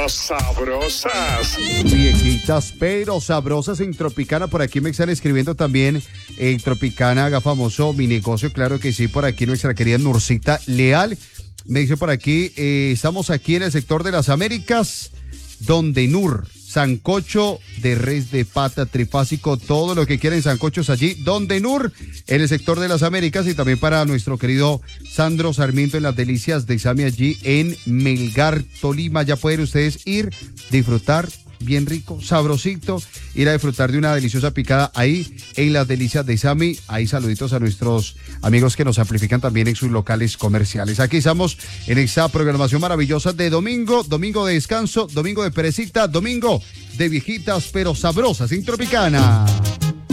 sabrosas. Viejitas pero sabrosas en Tropicana. Por aquí me están escribiendo también en Tropicana, haga famoso mi negocio. Claro que sí, por aquí nuestra querida Nurcita Leal. Me dice por aquí, estamos aquí en el sector de las Américas, donde Nur, sancocho de res, de pata, trifásico, todo lo que quieren sancochos allí, donde Nur, en el sector de las Américas, y también para nuestro querido Sandro Sarmiento en las delicias de Sami allí en Melgar, Tolima. Ya pueden ustedes ir, disfrutar, bien rico, sabrosito, ir a disfrutar de una deliciosa picada ahí en las delicias de Sami. Ahí saluditos a nuestros amigos que nos amplifican también en sus locales comerciales. Aquí estamos en esta programación maravillosa de domingo, domingo de descanso, domingo de perecita, domingo de viejitas pero sabrosas en Tropicana.